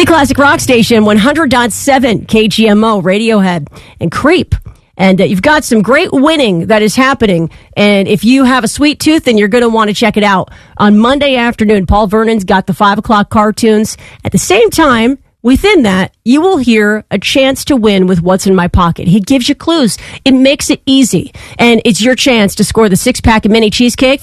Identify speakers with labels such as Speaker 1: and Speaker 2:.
Speaker 1: Classic Rock Station, 100.7 KGMO, Radiohead, and Creep. And you've got some great winning that is happening. And if you have a sweet tooth, then you're going to want to check it out. On Monday afternoon, Paul Vernon's got the 5 o'clock cartoons. At the same time, within that, you will hear a chance to win with What's in My Pocket. He gives you clues. It makes it easy. And it's your chance to score the 6-pack of mini cheesecake